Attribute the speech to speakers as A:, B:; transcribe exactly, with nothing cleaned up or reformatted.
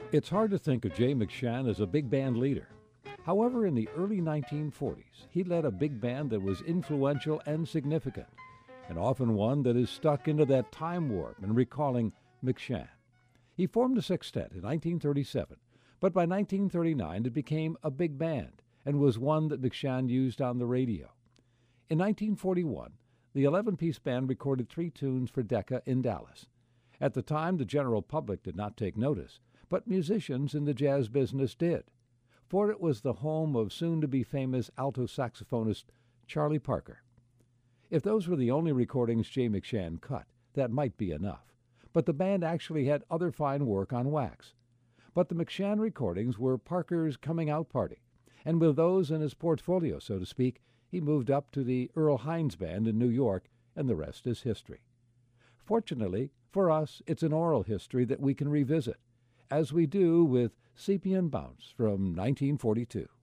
A: It's hard to think of Jay McShann as a big band leader. However, in the early nineteen forties, he led a big band that was influential and significant, and often one that is stuck into that time warp and recalling McShann. He formed a sextet in nineteen thirty-seven, but by nineteen thirty-nine it became a big band and was one that McShann used on the radio. In nineteen forty-one, the eleven-piece band recorded three tunes for Decca in Dallas. At the time, the general public did not take notice, but musicians in the jazz business did, for it was the home of soon-to-be famous alto saxophonist Charlie Parker. If those were the only recordings Jay McShann cut, that might be enough, but the band actually had other fine work on wax. But the McShann recordings were Parker's coming-out party, and with those in his portfolio, so to speak, he moved up to the Earl Hines Band in New York, and the rest is history. Fortunately, for us, it's an oral history that we can revisit, as we do with Sepia and Bounce from nineteen forty-two.